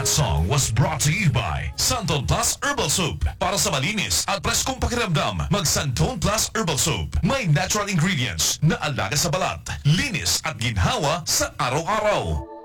song was brought to you by Santon Plus Herbal Soap. Para sa malinis at preskong pakiramdam, mag Santon Plus Herbal Soap. May natural ingredients na alaga sa balat, linis at ginhawa sa araw-araw.